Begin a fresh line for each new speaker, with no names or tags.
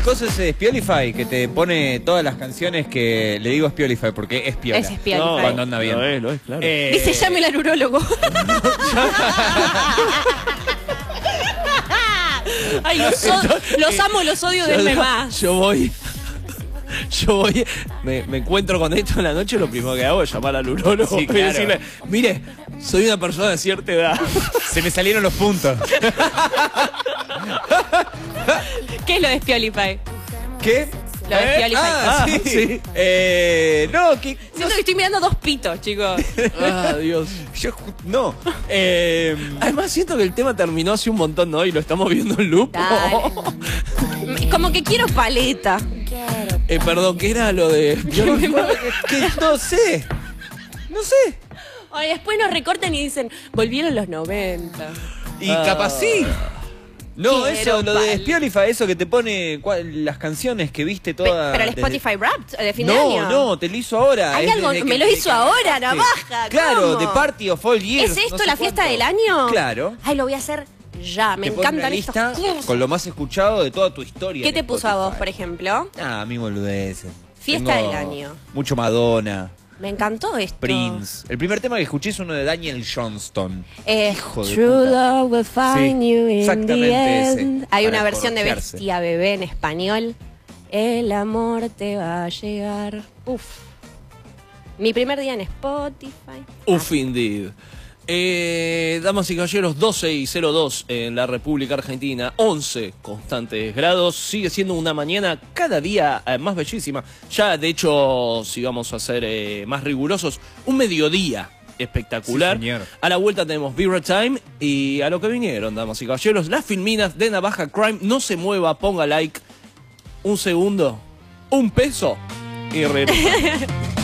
coso ese de Spiolify que te pone todas las canciones que le digo Spiolify porque es piola.
Es Spiolify.
No, cuando anda bien.
Lo es, claro.
Dice, llámela al urólogo. Ay, los amo, los odio, denme más.
Yo voy, me encuentro con esto en la noche, lo primero que hago es llamar al urólogo
Sí,
y
claro.
decirle, mire, soy una persona de cierta edad.
Se me salieron los puntos.
¿Qué es lo de Spiolify?
¿Qué?
Lo de Spiolify.
Ah, sí.
sí.
No, que...
Siento que estoy mirando dos pitos, chicos.
Ah, Dios.
No.
Además siento que el tema terminó hace un montón, ¿no? Y lo estamos viendo en loop.
Dale. Como que quiero paleta.
Perdón, ¿qué era lo de...?
que no sé. No sé.
Ay, después nos recortan y dicen, volvieron los 90.
Y capaz sí. No,
Quiero
eso, lo de
pal-
Spiolify, eso que te pone las canciones que viste todas.
Pero el
desde-
Spotify Wrapped de fin de año.
No, te lo hizo ahora.
Hay
Es
algo,
desde
me
que
lo
te
hizo ahora,
casaste.
navaja.
Claro,
¿cómo?
The Party of All Years.
¿Es esto
no sé
la fiesta
cuánto.
del año?
Claro.
Ay, lo voy a hacer ya. Me
Te pone una
encantan
lista
estos cursos.
con lo más escuchado de toda tu historia.
¿Qué
en
te puso a vos,
Spotify.
por ejemplo?
Ah, a mí boludeces.
Fiesta
Tengo
del año.
Mucho Madonna,
Me encantó esto.
Prince. El primer tema que escuché es uno de Daniel Johnston. Hijo de
True
puta.
love will find
Sí,
you in
exactamente
the
ese,
end. Hay
para
una versión de
cortearse.
Bestia Bebé en español. El amor te va a llegar. Uf. Mi primer día en Spotify.
Uf, indeed. Damas y caballeros, 12:02 en la República Argentina, 11 constantes grados, sigue siendo una mañana cada día más bellísima. Ya, de hecho, si vamos a ser más rigurosos, un mediodía espectacular.
Sí, señor.
A la vuelta tenemos Beer Time y a lo que vinieron, damas y caballeros, las filminas de Navaja Crime. No se mueva, ponga like, un segundo, un peso y regresamos.